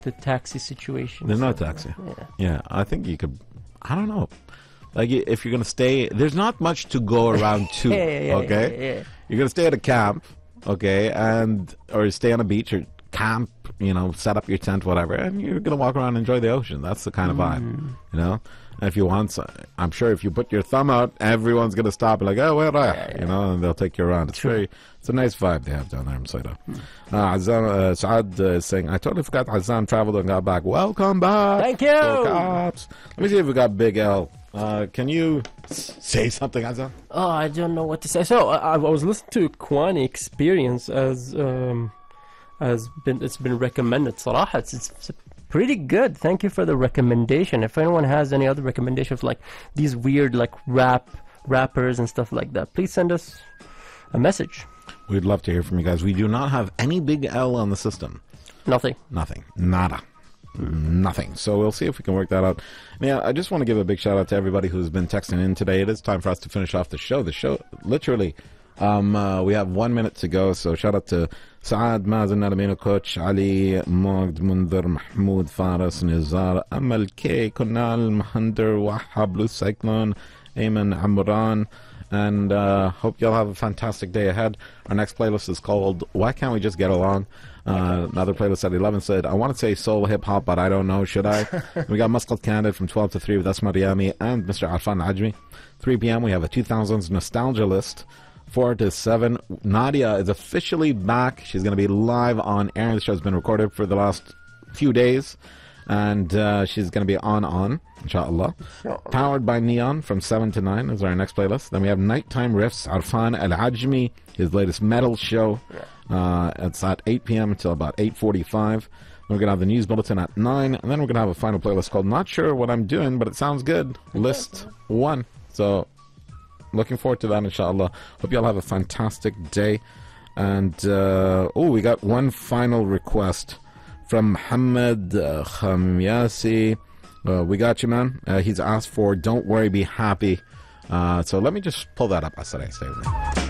the taxi situation. There's no taxi. Yeah, I think you could. I don't know. Like, if you're gonna stay, there's not much to go around to. Okay, you're gonna stay at a camp, okay, or stay on a beach or camp. You know, set up your tent, whatever, and you're gonna walk around and enjoy the ocean. That's the kind of vibe, you know. And if you want, I'm sure if you put your thumb out, everyone's gonna stop and like, oh, where are you? You know, and they'll take you around. It's a nice vibe they have down there in Saida. Azam Saad is saying, I totally forgot Azam traveled and got back. Welcome back. Thank you. Let me see if we got Big L. Can you say something, Azam? Oh, I don't know what to say. So I was listening to Kwani Experience it's been recommended. صراحة, it's pretty good. Thank you for the recommendation. If anyone has any other recommendations, like these weird like rappers and stuff like that, please send us a message. We'd love to hear from you guys. We do not have any Big L on the system. Nothing. Nada. Nothing. So we'll see if we can work that out. Yeah, I just want to give a big shout out to everybody who's been texting in today. It is time for us to finish off the show. The show, literally, we have 1 minute to go. So shout out to Saad, Mazen, Alamino, Coach, Ali, Mogd, Mundar, Mahmoud, Faras, Nizar, Amal K, Kunal, Mahander, Wahab, Blue Cyclone, Ayman, Amran, and hope y'all have a fantastic day ahead. Our next playlist is called Why Can't We Just Get Along? Another playlist at 11 said, I want to say soul hip hop, but I don't know, should I? We got Muscat Candid from 12 to 3 with Asma Riyami and Mr. Arfan Ajmi. 3 p.m. we have a 2000s nostalgia list. 4 to 7, Nadia is officially back. She's going to be live on air. The show's been recorded for the last few days, and she's going to be on, inshallah. Powered by Neon from 7 to 9 is our next playlist. Then we have Nighttime Riffs, Arfan Al-Ajmi, his latest metal show. It's at 8 p.m. until about 8:45. We're going to have the news bulletin at 9, and then we're going to have a final playlist called Not Sure What I'm Doing, but it sounds good. List 1. So looking forward to that, inshallah. Hope y'all have a fantastic day. And, we got one final request from Muhammad Khamyasi. We got you, man. He's asked for Don't Worry, Be Happy. So let me just pull that up. Stay with me.